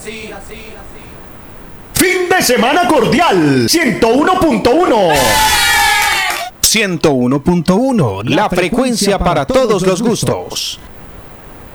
Fin de semana cordial, 101.1. 101.1, la frecuencia para todos los gustos.